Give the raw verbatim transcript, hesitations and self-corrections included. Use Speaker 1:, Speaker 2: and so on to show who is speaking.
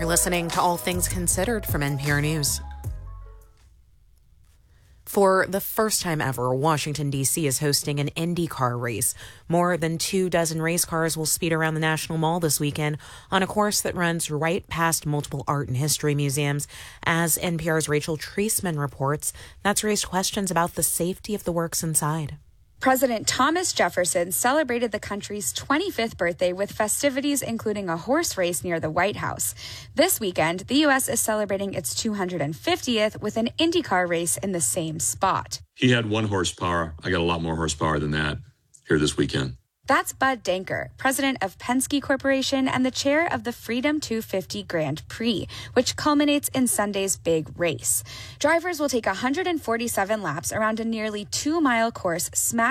Speaker 1: You're listening to All Things Considered from N P R News. For the first time ever, Washington, D C is hosting an IndyCar race. More than two dozen race cars will speed around the National Mall this weekend on a course that runs right past multiple art and history museums. As N P R's Rachel Treisman reports, that's raised questions about the safety of the works inside.
Speaker 2: President Thomas Jefferson celebrated the country's twenty-fifth birthday with festivities including a horse race near the White House. This weekend, the U S is celebrating its two hundred fiftieth with an IndyCar race in the same spot.
Speaker 3: He had one horsepower. I got a lot more horsepower than that here this weekend.
Speaker 2: That's Bud Denker, president of Penske Corporation and the chair of the Freedom two fifty Grand Prix, which culminates in Sunday's big race. Drivers will take one hundred forty-seven laps around a nearly two-mile course smack